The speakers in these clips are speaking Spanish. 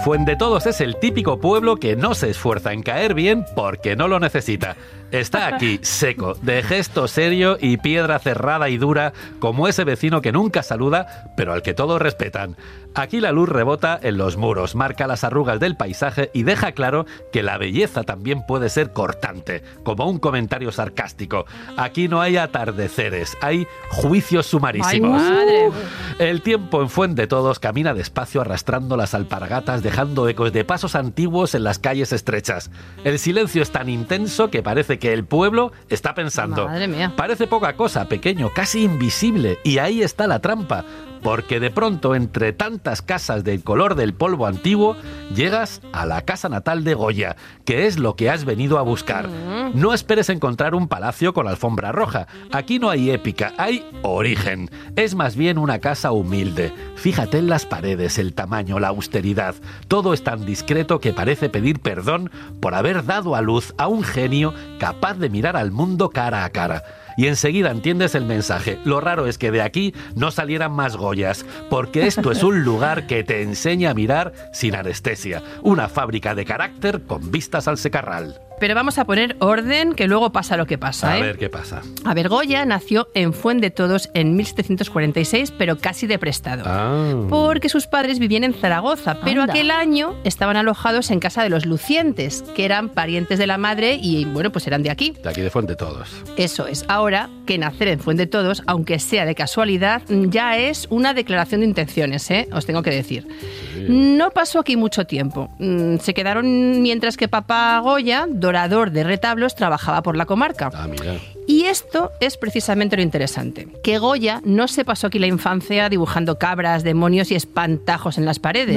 Fuendetodos es el típico pueblo que no se esfuerza en caer bien porque no lo necesita. Está aquí, seco, de gesto serio y piedra cerrada y dura, como ese vecino que nunca saluda, pero al que todos respetan. Aquí la luz rebota en los muros, marca las arrugas del paisaje y deja claro que la belleza también puede ser cortante, como un comentario sarcástico. Aquí no hay atardeceres, hay juicios sumarísimos. ¡Ay, madre! El tiempo en Fuendetodos camina despacio arrastrando las alpargatas, dejando ecos de pasos antiguos en las calles estrechas. El silencio es tan intenso que parece que el pueblo está pensando. Madre mía. Parece poca cosa, pequeño, casi invisible, y ahí está la trampa. Porque de pronto, entre tantas casas del color del polvo antiguo, llegas a la casa natal de Goya, que es lo que has venido a buscar. No esperes encontrar un palacio con alfombra roja. Aquí no hay épica, hay origen. Es más bien una casa humilde. Fíjate en las paredes, el tamaño, la austeridad. Todo es tan discreto que parece pedir perdón por haber dado a luz a un genio capaz de mirar al mundo cara a cara. Y enseguida entiendes el mensaje. Lo raro es que de aquí no salieran más Goyas, porque esto es un lugar que te enseña a mirar sin anestesia. Una fábrica de carácter con vistas al secarral. Pero vamos a poner orden, que luego pasa lo que pasa, A ver qué pasa. A ver, Goya nació en Fuendetodos en 1746, pero casi de prestado. Porque sus padres vivían en Zaragoza, pero aquel año estaban alojados en casa de los Lucientes, que eran parientes de la madre y, bueno, pues eran de aquí. De aquí de Fuendetodos. Eso es. Ahora, que nacer en Fuendetodos, aunque sea de casualidad, ya es una declaración de intenciones, os tengo que decir. Sí. No pasó aquí mucho tiempo. Se quedaron mientras que papá Goya, dorador de retablos, trabajaba por la comarca. Mira. Y esto es precisamente lo interesante, que Goya no se pasó aquí la infancia dibujando cabras, demonios y espantajos en las paredes.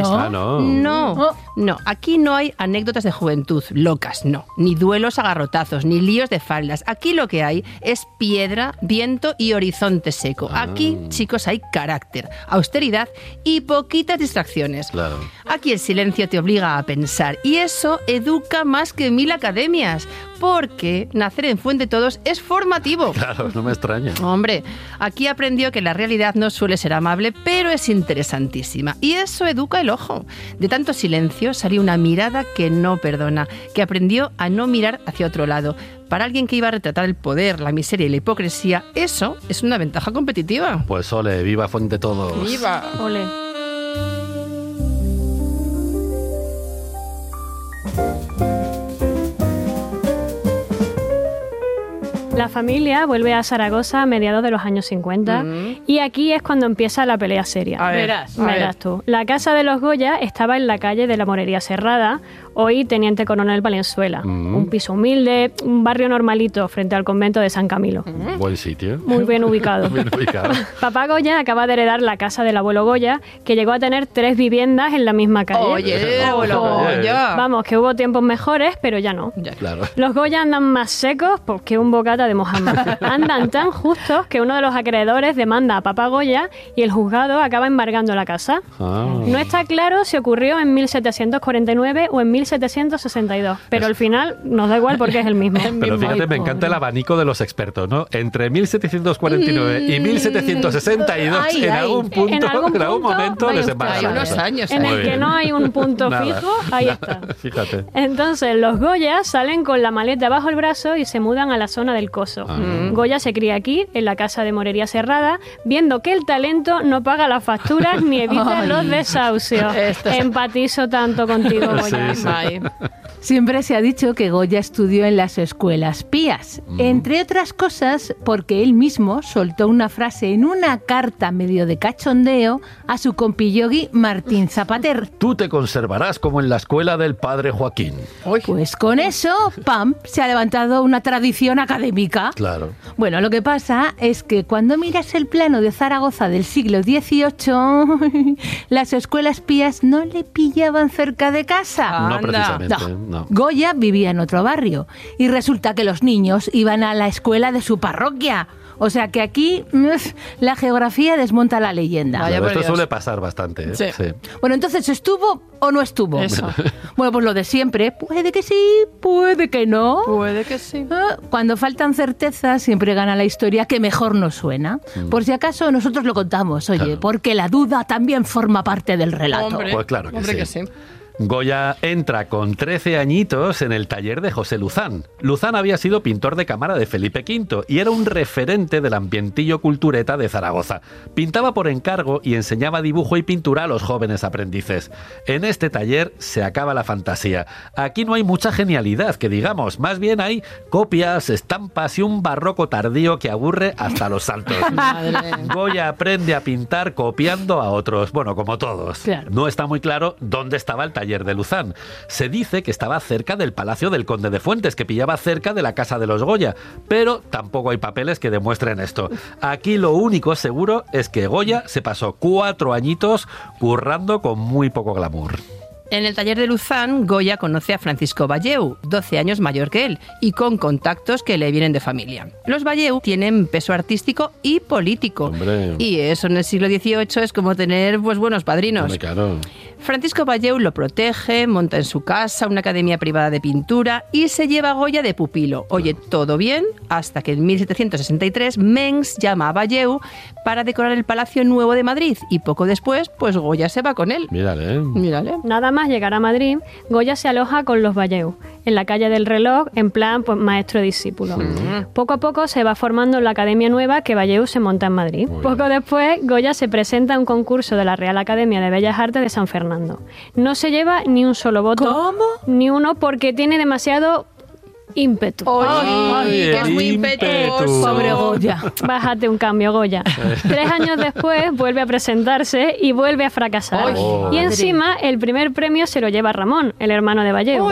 No, aquí no hay anécdotas de juventud locas, no, ni duelos a garrotazos, ni líos de faldas. Aquí lo que hay es piedra, viento y horizonte seco. Aquí, chicos, hay carácter, austeridad y poquitas distracciones. Claro. Aquí el silencio te obliga a pensar y eso educa más que 1000 academias, porque nacer en Fuendetodos es formativo. Claro, no me extraña. Hombre, aquí aprendió que la realidad no suele ser amable, pero es interesantísima. Y eso educa el ojo. De tanto silencio salió una mirada que no perdona, que aprendió a no mirar hacia otro lado. Para alguien que iba a retratar el poder, la miseria y la hipocresía, eso es una ventaja competitiva. Pues ole, viva Fuendetodos. ¡Viva! Ole. La familia vuelve a Zaragoza a mediados de los años 50 y aquí es cuando empieza la pelea seria. Verás tú. La casa de los Goya estaba en la calle de la Morería Serrada, hoy Teniente Coronel Valenzuela. Un piso humilde, un barrio normalito frente al convento de San Camilo. Buen sitio. Muy bien ubicado. Bien ubicado. Papá Goya acaba de heredar la casa del abuelo Goya, que llegó a tener 3 viviendas en la misma calle. Oye, abuelo Goya. Vamos, que hubo tiempos mejores, pero ya no. Claro. Los Goya andan más secos que un bocata de Mohammed. Andan tan justos que uno de los acreedores demanda a papá Goya y el juzgado acaba embargando la casa. No está claro si ocurrió en 1749 o en 1762, pero al final nos da igual porque es el mismo. Pero fíjate, me encanta el abanico de los expertos, ¿no? Entre 1749 y 1762, en algún momento les embargan. Hay unos años en el que no hay un punto fijo, ahí está. Fíjate. Entonces, los Goya salen con la maleta bajo el brazo y se mudan a la zona del Coso. Goya se cría aquí, en la casa de Morería Serrada, viendo que el talento no paga las facturas ni evita los desahucios. Empatizo tanto contigo, Goya. Sí. Siempre se ha dicho que Goya estudió en las escuelas pías, entre otras cosas porque él mismo soltó una frase en una carta medio de cachondeo a su compillogui Martín Zapater. Tú te conservarás como en la escuela del padre Joaquín. Pues con eso, ¡pam!, se ha levantado una tradición académica. Claro. Bueno, lo que pasa es que cuando miras el plano de Zaragoza del siglo XVIII, las escuelas pías no le pillaban cerca de casa. No precisamente, no. Goya vivía en otro barrio y resulta que los niños iban a la escuela de su parroquia. O sea que aquí la geografía desmonta la leyenda. Claro, esto suele pasar bastante, ¿eh? Sí. Bueno, entonces, ¿estuvo o no estuvo? Eso. Bueno, pues lo de siempre. Puede que sí, puede que no. Puede que sí. Cuando faltan certezas, siempre gana la historia que mejor nos suena. Por si acaso, nosotros lo contamos, oye, porque la duda también forma parte del relato. Pues claro que sí. Goya entra con 13 añitos en el taller de José Luzán. Luzán había sido pintor de cámara de Felipe V y era un referente del ambientillo cultureta de Zaragoza. Pintaba por encargo y enseñaba dibujo y pintura a los jóvenes aprendices. En este taller se acaba la fantasía. Aquí no hay mucha genialidad, que digamos, más bien hay copias, estampas y un barroco tardío que aburre hasta los saltos. Goya aprende a pintar copiando a otros, bueno, como todos. Claro. No está muy claro dónde estaba el taller de Luzán. Se dice que estaba cerca del Palacio del Conde de Fuentes, que pillaba cerca de la casa de los Goya, pero tampoco hay papeles que demuestren esto. Aquí lo único seguro es que Goya se pasó 4 añitos currando con muy poco glamour. En el taller de Luzán, Goya conoce a Francisco Valleu, 12 años mayor que él, y con contactos que le vienen de familia. Los Valleu tienen peso artístico y político. Hombre. Y eso en el siglo XVIII es como tener pues buenos padrinos. Hombre, claro. Francisco Valleu lo protege, monta en su casa una academia privada de pintura y se lleva a Goya de pupilo. Oye, todo bien, hasta que en 1763 Mengs llama a Valleu para decorar el Palacio Nuevo de Madrid y poco después, pues Goya se va con él. Mírale. Nada más llegar a Madrid, Goya se aloja con los Valleu, en la calle del Reloj, en plan pues, maestro-discípulo. Poco a poco se va formando la academia nueva que Valleu se monta en Madrid. Poco después, Goya se presenta a un concurso de la Real Academia de Bellas Artes de San Fernando. No se lleva ni un solo voto. ¿Cómo? Ni uno porque tiene demasiado ímpetu. ¡Ay, que es muy impetuoso! Pobre Goya. Bájate un cambio, Goya. 3 años después vuelve a presentarse y vuelve a fracasar. Y encima el primer premio se lo lleva Ramón, el hermano de Valleu.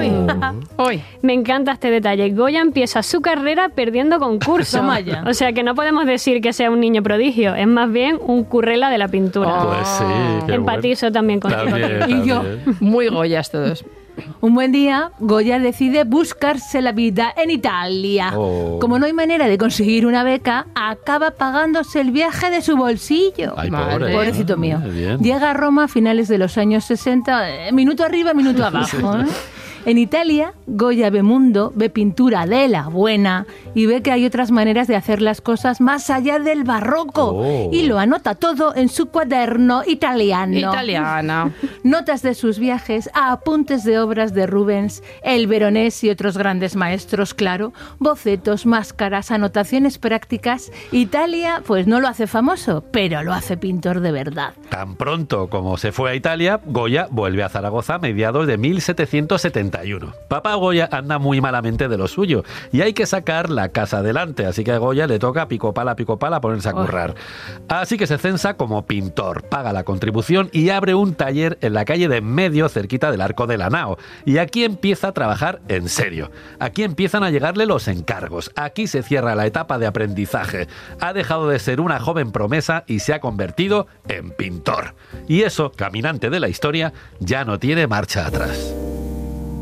Me encanta este detalle. Goya empieza su carrera perdiendo concursos. O sea que no podemos decir que sea un niño prodigio, es más bien un currela de la pintura. Pues sí. Empatizo también contigo. Y yo. Muy Goyas todos. Un buen día, Goya decide buscarse la vida en Italia. Como no hay manera de conseguir una beca, acaba pagándose el viaje de su bolsillo. Ay, pobre. Pobrecito mío. Llega a Roma a finales de los años 60, minuto arriba, minuto abajo. En Italia, Goya ve mundo, ve pintura de la buena y ve que hay otras maneras de hacer las cosas más allá del barroco. Y lo anota todo en su cuaderno italiano. Notas de sus viajes, apuntes de obras de Rubens, el Veronés y otros grandes maestros, claro, bocetos, máscaras, anotaciones prácticas. Italia, pues no lo hace famoso, pero lo hace pintor de verdad. Tan pronto como se fue a Italia, Goya vuelve a Zaragoza a mediados de 1771. Papá Goya anda muy malamente de lo suyo y hay que sacar la casa adelante, así que a Goya le toca pico pala ponerse a currar. Así que se censa como pintor, paga la contribución y abre un taller en la calle de en medio, cerquita del Arco de la Nao. Y aquí empieza a trabajar en serio. Aquí empiezan a llegarle los encargos. Aquí se cierra la etapa de aprendizaje. Ha dejado de ser una joven promesa y se ha convertido en pintor. Y eso, caminante de la historia, ya no tiene marcha atrás.